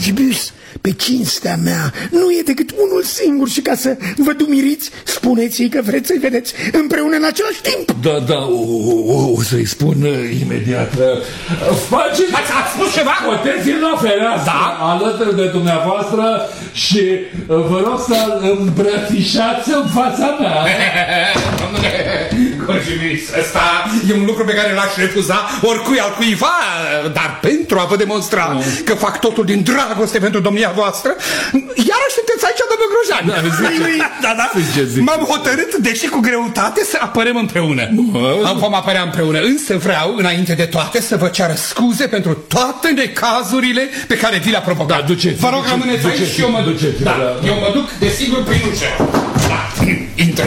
Gorjibus, pe cinstea mea, nu e decât unul singur și ca să vă dumiriți, spuneți-i că vreți să-i vedeți împreună în același timp. Da, o să-i spun imediat. Faceți... Ați spus ceva? Puteți la fereastră, alături de dumneavoastră și vă rog să îmbrățișați în fața mea. Domnule Gorjibus, ăsta e un lucru pe care l-aș refuza oricui altcuiva, dar pentru a vă demonstra că fac totul din dragoste pentru domnia voastră, iarăși sunteți aici, domnul Grojan. Da. M-am hotărât, deși cu greutate, să apărăm împreună. Vom apărea împreună, însă vreau, înainte de toate, să vă ceară scuze pentru toate necazurile pe care vi le-a provocat. Vă rog, rămâneți aici și eu mă duc. Eu mă duc, desigur, prin ușă. Da, intră.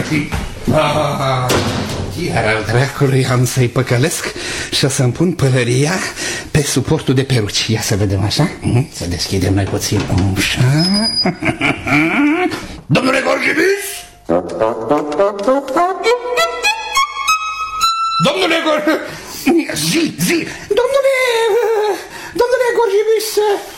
Iar al dracului am să-i păcălesc și o să-mi pun pălăria pe suportul de peruci. Ia să vedem așa. Să deschidem noi puțin ușa. Domnule Gorjibus! Domnule Gorjibus! Zi! Domnule Gorjibus!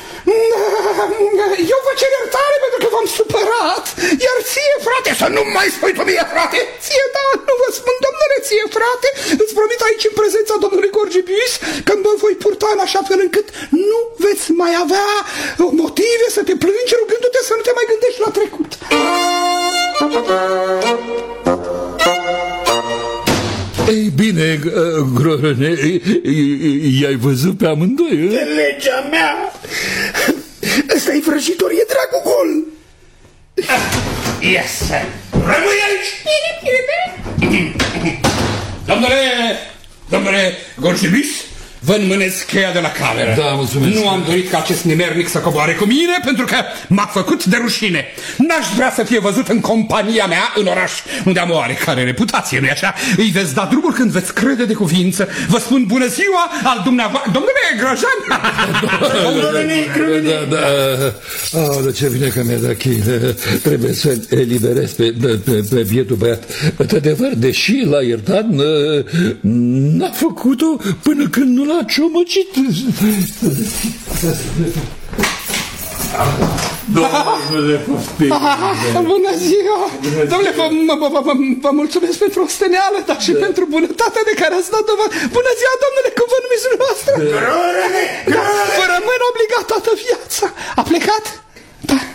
Eu vă cer iertare pentru că v-am supărat. Iar ție, frate, să nu mai spui tu mie, frate. Ție, da, nu vă spun, domnule, ție, frate. Îți promit aici în prezența domnului Gorjibus că mă voi purta în așa fel încât nu veți mai avea motive să te plângi, rugându-te să nu te mai gândești la trecut. Ei bine, Grorane, i-ai văzut pe amândoi? De legea mea! Ăsta-i vrăjitor, e dragul gol! Yes! Rămâi aici! Domnule Gorjibus, vă înmânez cheia de la cameră. Da, mulțumesc. Nu am dorit ca acest nemernic să coboare cu mine pentru că m-a făcut de rușine. N-aș vrea să fie văzut în compania mea în oraș, unde am o oarecare reputație, nu-i așa? Îi veți da drumul când veți crede de cuvință. Vă spun bună ziua al dumneavoastră. Domnule Grojan! Da, ce bine că mi-a dat cheile. Trebuie să eliberez pe bietul băiat. Într-adevăr, deși l-a iertat, n-a făcut-o până când nu l-a ciomăcit. Bună ziua! Domnule, vă mulțumesc pentru osteneală, dar și pentru bunătatea de care ați dat dovadă. Bună ziua, domnule, cum vă numiți dumneavoastră? Vă rămân obligat toată viața. A plecat? Da.